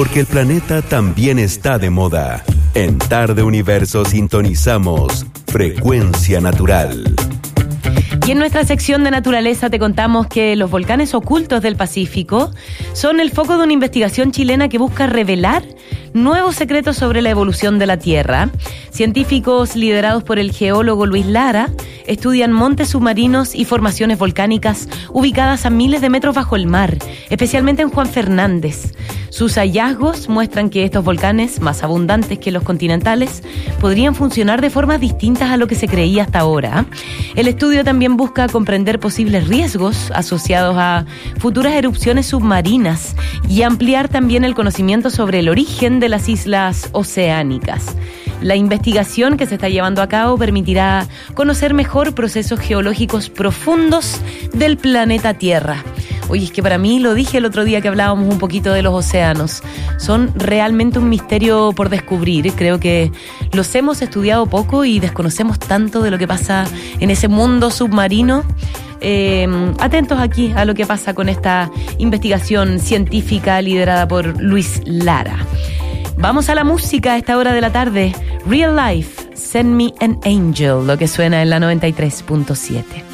porque el planeta también está de moda. En Tarde Universo sintonizamos Frecuencia Natural. Y en nuestra sección de naturaleza te contamos que los volcanes ocultos del Pacífico son el foco de una investigación chilena que busca revelar nuevos secretos sobre la evolución de la Tierra. Científicos liderados por el geólogo Luis Lara estudian montes submarinos y formaciones volcánicas ubicadas a miles de metros bajo el mar, especialmente en Juan Fernández. Sus hallazgos muestran que estos volcanes, más abundantes que los continentales, podrían funcionar de formas distintas a lo que se creía hasta ahora. El estudio también busca comprender posibles riesgos asociados a futuras erupciones submarinas y ampliar también el conocimiento sobre el origen de las islas oceánicas. La investigación que se está llevando a cabo permitirá conocer mejor procesos geológicos profundos del planeta Tierra. Oye, es que para mí, lo dije el otro día que hablábamos un poquito de los océanos, son realmente un misterio por descubrir. Creo que los hemos estudiado poco y desconocemos tanto de lo que pasa en ese mundo submarino. Atentos aquí a lo que pasa con esta investigación científica liderada por Luis Lara. Vamos a la música a esta hora de la tarde. Real Life, Send Me an Angel, lo que suena en la 93.7.